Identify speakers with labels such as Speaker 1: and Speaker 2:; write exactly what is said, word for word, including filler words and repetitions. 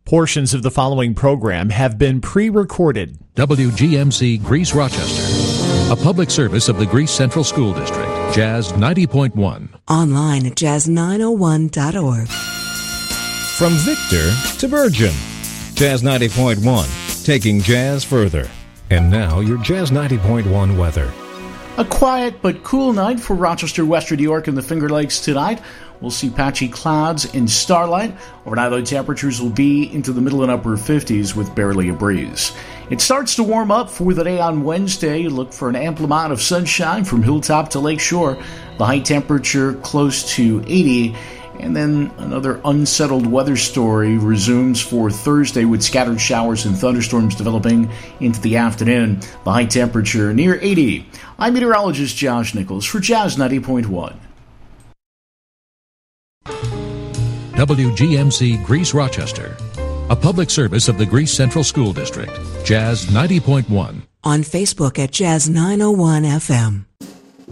Speaker 1: Portions of the following program have been pre-recorded.
Speaker 2: W G M C Greece Rochester, a public service of the Greece Central School District, Jazz ninety point one.
Speaker 3: Online at jazz nine oh one dot org.
Speaker 4: From Victor to Virgin, Jazz ninety point one, taking jazz further. And now your Jazz ninety point one weather.
Speaker 5: A quiet but cool night for Rochester, Western New York, and the Finger Lakes tonight. We'll see patchy clouds and starlight. Overnight, low temperatures will be into the middle and upper fifties with barely a breeze. It starts to warm up for the day on Wednesday. Look for an ample amount of sunshine from hilltop to lakeshore. The high temperature close to eighty. And then another unsettled weather story resumes for Thursday with scattered showers and thunderstorms developing into the afternoon. The high temperature near eighty. I'm meteorologist Josh Nichols for Jazz ninety point one.
Speaker 2: W G M C Greece Rochester, a public service of the Greece Central School District, Jazz ninety point one.
Speaker 3: On Facebook at Jazz nine oh one F M.